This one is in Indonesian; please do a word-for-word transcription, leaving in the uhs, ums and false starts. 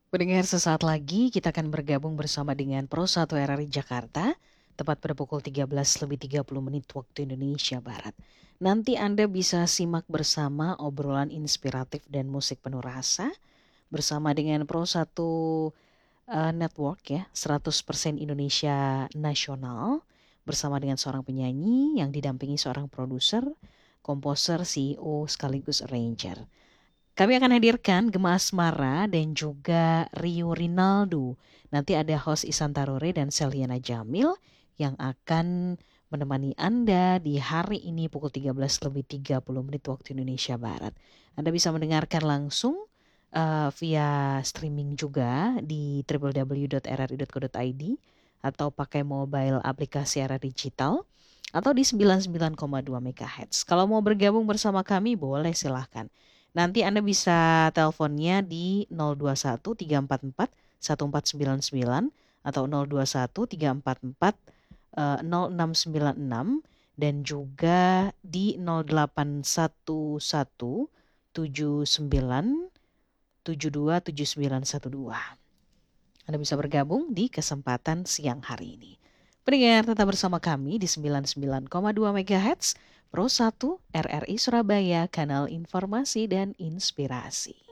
Pendengar sesaat lagi kita akan bergabung bersama dengan Pro satu R R I Jakarta, tepat pada pukul tiga belas lebih tiga puluh menit waktu Indonesia Barat. Nanti Anda bisa simak bersama obrolan inspiratif dan musik penuh rasa bersama dengan Pro satu eh, Network ya, seratus persen Indonesia Nasional bersama dengan seorang penyanyi yang didampingi seorang produser, komposer, C E O sekaligus arranger. Kami akan hadirkan Gemma Asmara dan juga Rio Rinaldo. Nanti ada host Isan Tarore dan Seliana Jamil yang akan menemani Anda di hari ini pukul tiga belas lebih tiga puluh menit waktu Indonesia Barat. Anda bisa mendengarkan langsung uh, via streaming juga di w w w titik r r i titik co titik i d atau pakai mobile aplikasi R R Digital atau di sembilan puluh sembilan koma dua MHz. Kalau mau bergabung bersama kami boleh silahkan. Nanti Anda bisa teleponnya di nol dua satu tiga empat empat satu empat sembilan sembilan atau nol dua satu tiga empat empat eh, nol enam sembilan enam dan juga di nol delapan satu satu tujuh sembilan tujuh dua tujuh sembilan satu dua. Anda bisa bergabung di kesempatan siang hari ini. Pendengar tetap bersama kami di sembilan puluh sembilan koma dua MHz Pro satu R R I Surabaya, kanal informasi dan inspirasi.